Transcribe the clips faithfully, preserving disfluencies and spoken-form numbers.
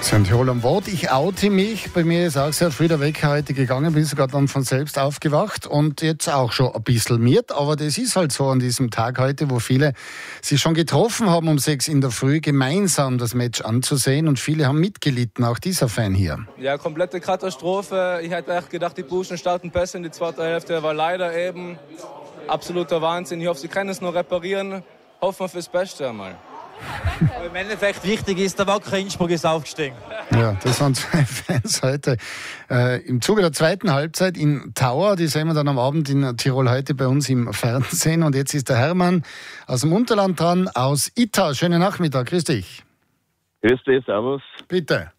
Tirol am Wort. Ich oute mich. Bei mir ist auch sehr früh der Wecker heute gegangen, bin sogar dann von selbst aufgewacht und jetzt auch schon ein bisschen miert. Aber das ist halt so an diesem Tag heute, wo viele sich schon getroffen haben um sechs in der Früh, gemeinsam das Match anzusehen und viele haben mitgelitten, auch dieser Fan hier. Ja, komplette Katastrophe. Ich hätte echt gedacht, die Burschen starten besser in die zweite Hälfte, war leider eben absoluter Wahnsinn. Ich hoffe, sie können es noch reparieren. Hoffen wir fürs Beste einmal. Aber im Endeffekt wichtig ist, der Wacker Innsbruck ist aufgestiegen. Ja, das waren zwei Fans heute äh, im Zuge der zweiten Halbzeit in Tauer. Die sehen wir dann am Abend in Tirol heute bei uns im Fernsehen. Und jetzt ist der Hermann aus dem Unterland dran, aus Itta. Schönen Nachmittag, grüß dich. Grüß dich, servus. Bitte.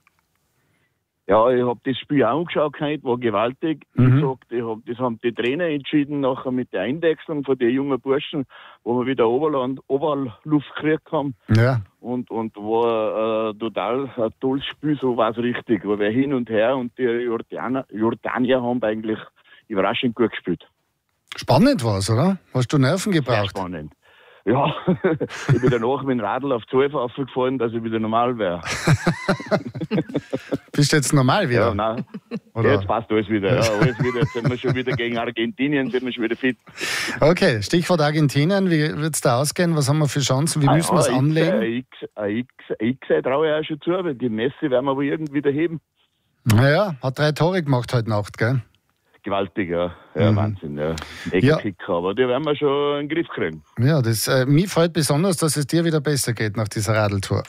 Ja, ich habe das Spiel angeschaut, war gewaltig. Mhm. Ich sag, ich hab, das haben die Trainer entschieden, nachher mit der Einwechslung von den jungen Burschen, wo wir wieder Oberland, Oberluft gekriegt haben. Ja. Und, und war äh, total ein tolles Spiel, so war es richtig. Aber hin und her und die Jordanier, Jordanier haben eigentlich überraschend gut gespielt. Spannend war es, oder? Hast du Nerven gebraucht? Sehr spannend. Ja, ich bin danach mit dem Radl auf zwölf aufgefahren, dass ich wieder normal wäre. Bist du jetzt normal wieder? Ja, nein. Oder? Jetzt passt alles wieder. Ja, alles wieder. Jetzt sind wir schon wieder gegen Argentinien, sind wir schon wieder fit. Okay, Stichwort Argentinien. Wie wird es da ausgehen? Was haben wir für Chancen? Wie müssen wir es anlegen? Ein X traue ich auch schon zu, aber die Messi werden wir aber irgendwie wieder heben. Naja, hat drei Tore gemacht heute Nacht, gell? Gewaltig, ja. Ja, mhm. Wahnsinn, ja. Eckenkicker, ja. Aber die werden wir schon in den Griff kriegen. Ja, das, äh, mir freut besonders, dass es dir wieder besser geht nach dieser Radeltour.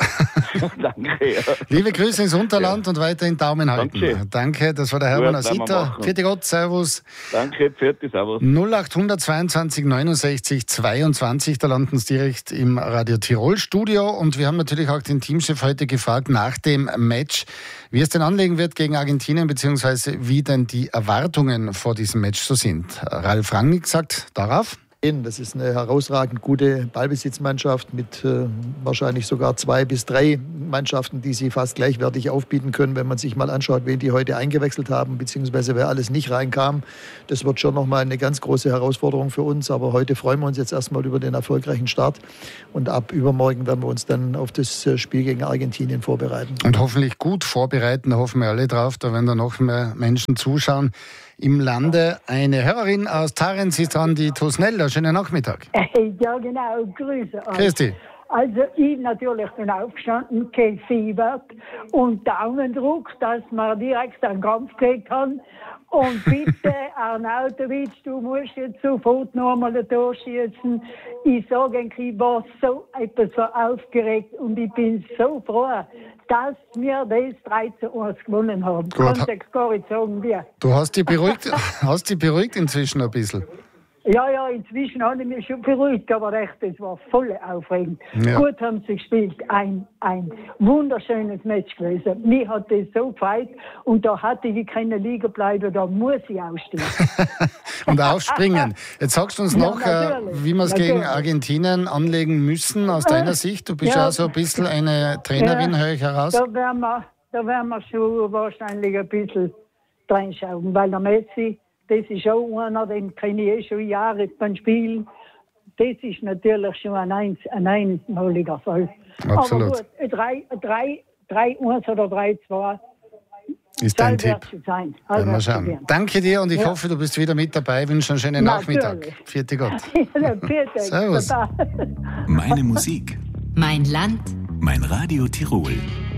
Danke, ja. Liebe Grüße ins Unterland ja. und weiterhin Daumen halten. Danke. Danke, das war der Hermann aus Itta. Vierte Gott, servus. Danke, vierte, servus. null acht zweiundzwanzig neunundsechzig zweiundzwanzig, da landen Sie direkt im Radio Tirol Studio. Und wir haben natürlich auch den Teamchef heute gefragt nach dem Match, wie es denn anlegen wird gegen Argentinien, beziehungsweise wie denn die Erwartungen vor diesem Match so sind. Ralf Rangnick sagt darauf: Das ist eine herausragend gute Ballbesitzmannschaft mit äh, wahrscheinlich sogar zwei bis drei Mannschaften, die sie fast gleichwertig aufbieten können, wenn man sich mal anschaut, wen die heute eingewechselt haben, beziehungsweise wer alles nicht reinkam. Das wird schon nochmal eine ganz große Herausforderung für uns, aber heute freuen wir uns jetzt erstmal über den erfolgreichen Start und ab übermorgen werden wir uns dann auf das Spiel gegen Argentinien vorbereiten. Und hoffentlich gut vorbereiten, da hoffen wir alle drauf, da werden da noch mehr Menschen zuschauen im Lande. Eine Hörerin aus Tarens ist dran, die Tosnella. Schönen Nachmittag. Ja, genau. Grüße euch. Grüß dich. Also ich natürlich bin aufgestanden, gefiebert und Daumendruck, dass man direkt einen Kampf gekriegt haben. Und bitte, Arnautovic, du musst jetzt sofort nochmal ein Tor schießen. Ich sage, ich war so etwas so aufgeregt und ich bin so froh, dass wir das drei zu eins gewonnen haben. Gut. Kannst du gar nicht sagen, wie. Du hast dich beruhigt, hast dich beruhigt inzwischen ein bisschen. Ja, ja, inzwischen habe ich mich schon beruhigt, aber echt, das war voll aufregend. Ja. Gut haben sie gespielt, ein, ein wunderschönes Match gewesen. Mir hat das so gefreut und da hatte ich können liegen bleiben, da muss ich ausstehen. Und aufspringen. Jetzt sagst du uns Ja, noch, äh, wie wir es gegen natürlich. Argentinien anlegen müssen, aus deiner Sicht. Du bist ja, Ja. auch so ein bisschen eine Trainerin, Ja. höre ich heraus. Da werden wir, da werden wir schon wahrscheinlich ein bisschen reinschauen, weil der Messi, das ist auch einer, den kenne ich eh schon Jahre beim Spielen. Das ist natürlich schon ein, eins, ein einmaliger Fall. Absolut. Aber gut, drei eins oder drei zwei Ist dein Tipp. sein. Werden wir schauen. Danke dir und ich Ja. hoffe, du bist wieder mit dabei. Ich wünsche einen schönen Natürlich. Nachmittag. Vierte Gott. Bitte. Servus. Baba. Meine Musik, Mein Land. mein Radio Tirol.